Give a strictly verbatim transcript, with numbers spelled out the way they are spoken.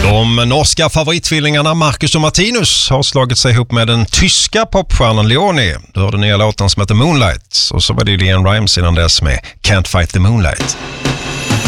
De norska favorittvillingarna Marcus och Martinus har slagit sig ihop med den tyska popstjärnan Leonie. Du hörde nya låten som heter Moonlight. Och så var det Leanne Rimes innan dess med Can't Fight the Moonlight.